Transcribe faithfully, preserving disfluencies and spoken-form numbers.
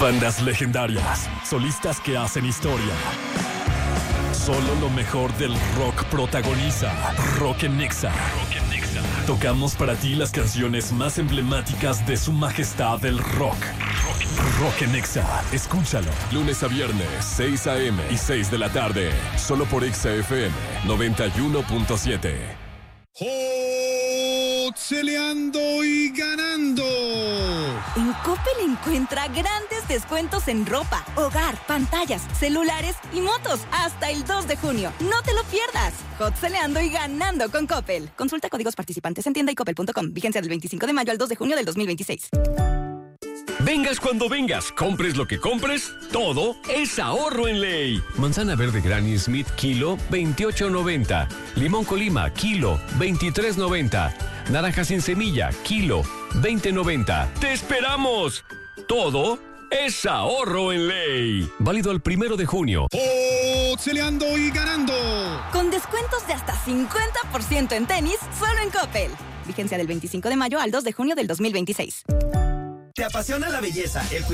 Bandas legendarias, solistas que hacen historia. Solo lo mejor del rock protagoniza Rock en Nexa. Tocamos para ti las canciones más emblemáticas de su majestad el rock. Rock en Nexa. Escúchalo. Lunes a viernes, seis a.m. y seis de la tarde. Solo por Exa F M noventa y uno punto siete. Celeando y ganando. En Coppel encuentra grandes descuentos en ropa, hogar, pantallas, celulares y motos hasta el dos de junio. No te lo pierdas. Hot celeando y ganando con Coppel. Consulta códigos participantes en tienda y coppel punto com. Vigencia del veinticinco de mayo al dos de junio del dos mil veintiséis. Vengas cuando vengas, compres lo que compres, todo es ahorro en Ley. Manzana verde Granny Smith, kilo, veintiocho noventa. Limón Colima, kilo, veintitrés noventa. Naranja sin semilla, kilo, veinte noventa. ¡Te esperamos! Todo es ahorro en Ley. Válido el primero de junio. Celeando y ganando. Con descuentos de hasta cincuenta por ciento en tenis, solo en Coppel. Vigencia del veinticinco de mayo al dos de junio del dos mil veintiséis. ¿Te apasiona la belleza, el